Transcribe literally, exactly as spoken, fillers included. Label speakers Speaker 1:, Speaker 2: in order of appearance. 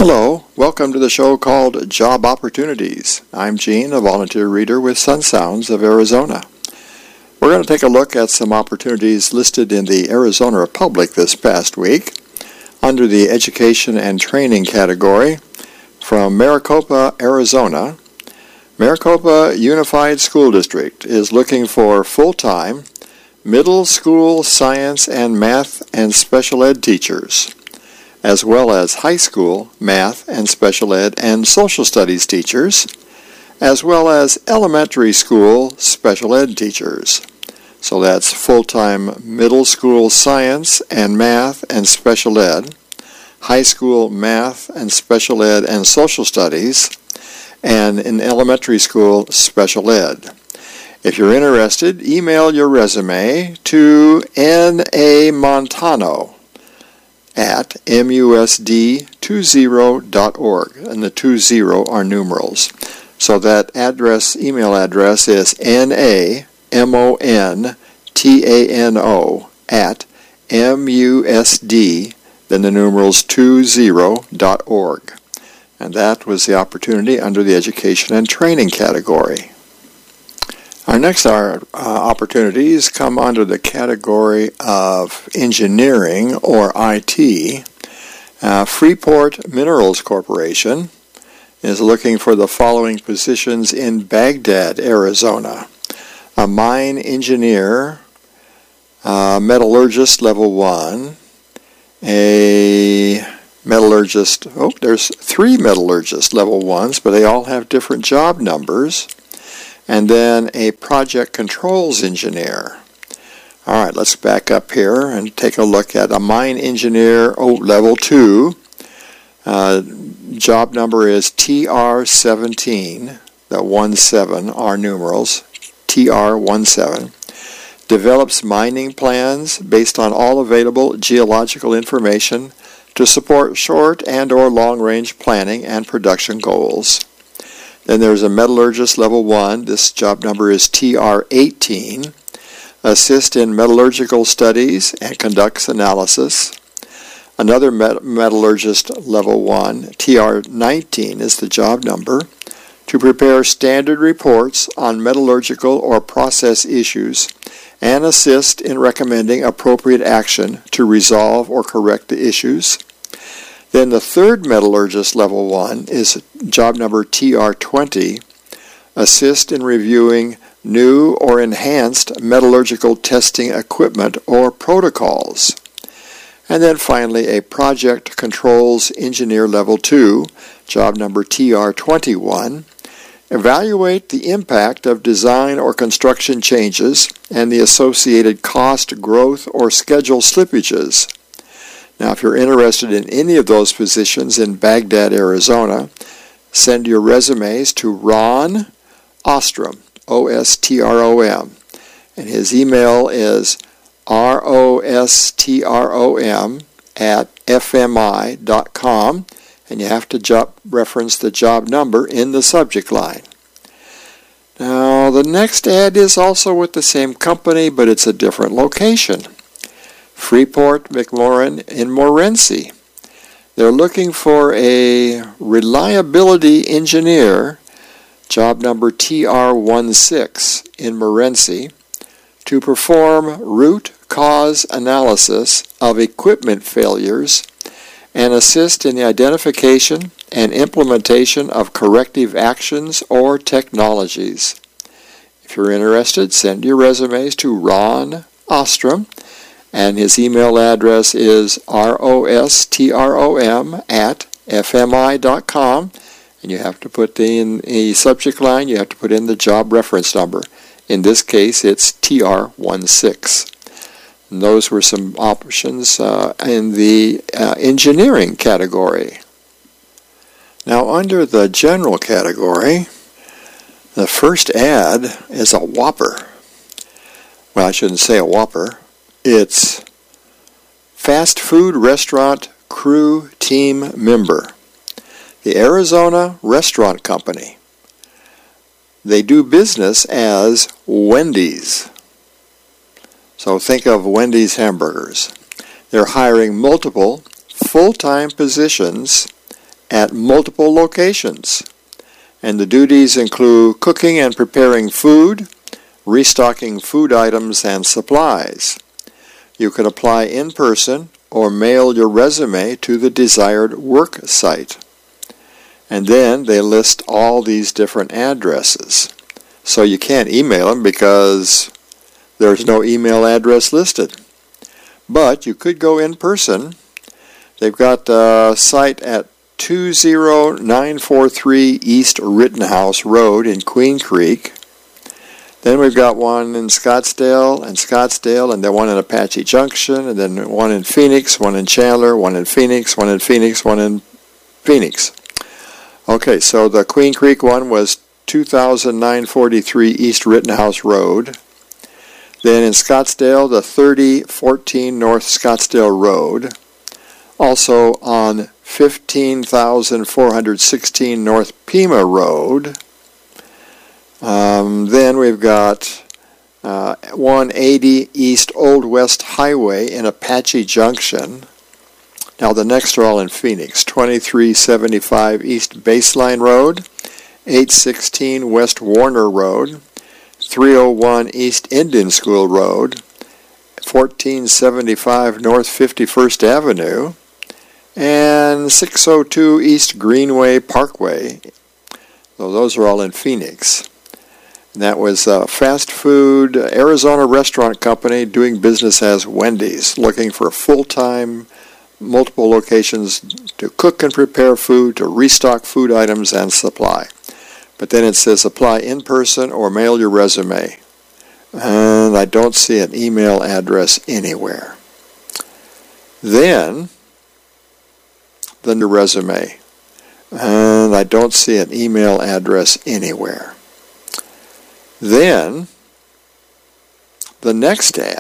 Speaker 1: Hello, welcome to the show called Job Opportunities. I'm Gene, a volunteer reader with Sun Sounds of Arizona. We're going to take a look at some opportunities listed in the Arizona Republic this past week under the Education and Training category from Maricopa, Arizona. Maricopa Unified School District is looking for full-time middle school science and math and special ed teachers, as well as high school math and special ed and social studies teachers, as well as elementary school special ed teachers. So that's full-time middle school science and math and special ed, high school math and special ed and social studies, and in elementary school special ed. If you're interested, email your resume to N A Montano at M U S D twenty dot org, and the two zero are numerals. So that address, email address is N A M O N T A N O at M U S D, then the numerals two zero dot org. And that was the opportunity under the Education and Training category. Our next our, uh, opportunities come under the category of engineering, or I T. Uh, Freeport Minerals Corporation is looking for the following positions in Baghdad, Arizona: a mine engineer, uh, metallurgist level one, a metallurgist, oh, there's three metallurgist level ones, but they all have different job numbers, and then a project controls engineer. All right, let's back up here and take a look at a mine engineer, oh, level two. Uh, job number is T R seventeen, the one seven are numerals, T R seventeen. Develops mining plans based on all available geological information to support short and or long-range planning and production goals. Then there's a metallurgist level one. This job number is T R eighteen. Assist in metallurgical studies and conducts analysis. Another met- metallurgist level one, T R nineteen is the job number, to prepare standard reports on metallurgical or process issues and assist in recommending appropriate action to resolve or correct the issues. Then the third metallurgist level one is job number T R twenty, assist in reviewing new or enhanced metallurgical testing equipment or protocols. And then finally a project controls engineer level two, job number T R twenty-one, evaluate the impact of design or construction changes and the associated cost, growth, or schedule slippages. Now, if you're interested in any of those positions in Baghdad, Arizona, send your resumes to Ron Ostrom, O S T R O M, and his email is R O S T R O M at F M I dot com, and you have to job, reference the job number in the subject line. Now, the next ad is also with the same company, but it's a different location. Freeport McMoran in Morenci. They're looking for a reliability engineer, job number T R sixteen in Morenci, to perform root cause analysis of equipment failures and assist in the identification and implementation of corrective actions or technologies. If you're interested, send your resumes to Ron Ostrom, and his email address is R O S T R O M at F M I dot com, and you have to put in the subject line, you have to put in the job reference number. In this case, it's T R sixteen. And those were some options uh, in the uh, engineering category. Now, under the general category, the first ad is a whopper. Well, I shouldn't say a whopper. It's fast food restaurant crew team member. The Arizona Restaurant Company. They do business as Wendy's. So think of Wendy's hamburgers. They're hiring multiple full-time positions at multiple locations. And the duties include cooking and preparing food, restocking food items and supplies. You can apply in person or mail your resume to the desired work site. And then they list all these different addresses. So you can't email them because there's no email address listed. But you could go in person. They've got a site at two zero nine four three East Rittenhouse Road in Queen Creek. Then we've got one in Scottsdale and Scottsdale, and then one in Apache Junction, and then one in Phoenix, one in Chandler, one in Phoenix, one in Phoenix, one in Phoenix. Okay, so the Queen Creek one was two thousand nine forty-three East Rittenhouse Road. Then in Scottsdale, the thirty fourteen North Scottsdale Road. Also on fifteen thousand four hundred sixteen North Pima Road. Um, then we've got uh, one eighty East Old West Highway in Apache Junction. Now the next are all in Phoenix. twenty-three seventy-five East Baseline Road, eight sixteen West Warner Road, three oh one East Indian School Road, fourteen seventy-five North fifty-first Avenue, and six oh two East Greenway Parkway. So those are all in Phoenix. And that was a fast food Arizona restaurant company doing business as Wendy's, looking for full-time, multiple locations to cook and prepare food, to restock food items and supply. But then it says apply in person or mail your resume. And I don't see an email address anywhere. Then, the new resume. And I don't see an email address anywhere. Then, the next tab